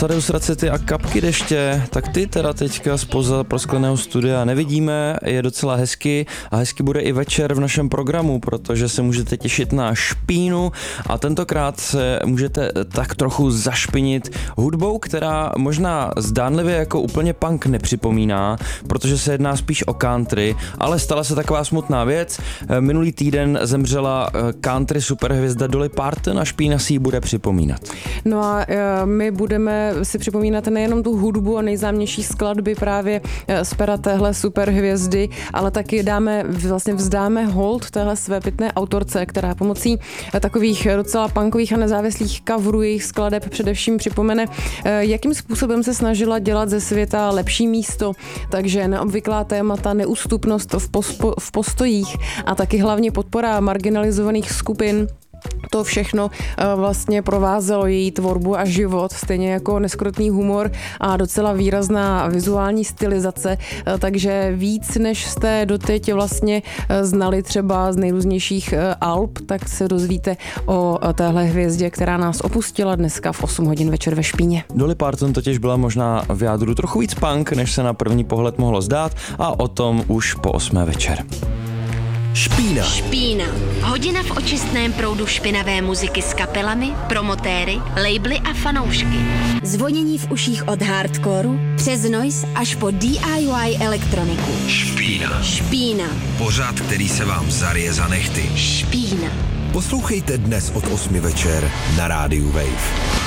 Tadeus Racety a Kapky deště, tak ty teda teďka zpoza proskleného studia nevidíme, je docela hezky a hezky bude i večer v našem programu, protože se můžete těšit na Špínu a tentokrát se můžete tak trochu zašpinit hudbou, která možná zdánlivě jako úplně punk nepřipomíná, protože se jedná spíš o country, ale stala se taková smutná věc. Minulý týden zemřela country superhvězda Dolly Parton a Špína si ji bude připomínat. No a my budeme si připomínat nejenom tu hudbu a nejznámější skladby právě z pera téhle superhvězdy, ale taky vzdáme hold téhle svébytné autorce, která pomocí takových docela punkových a nezávislých coverů jejich skladeb především připomene, jakým způsobem se snažila dělat ze světa lepší místo, takže neobvyklá témata, neústupnost v postojích a taky hlavně podpora marginalizovaných skupin. To všechno vlastně provázelo její tvorbu a život, stejně jako neskrotný humor a docela výrazná vizuální stylizace, takže víc, než jste doteď vlastně znali třeba z nejrůznějších alb, tak se dozvíte o téhle hvězdě, která nás opustila dneska v 8 hodin večer ve Špíně. Dolly Parton totiž byla možná v jádru trochu víc punk, než se na první pohled mohlo zdát, a o tom už po 8 večer. Špína. Hodina v očistném proudu špinavé muziky s kapelami, promotéry, labely a fanoušky. Zvonění v uších od hardcoreu přes noise až po DIY elektroniku. Špína. Pořad, který se vám zarije za nehty. Špína. Poslouchejte dnes od 8 večer na rádiu Wave.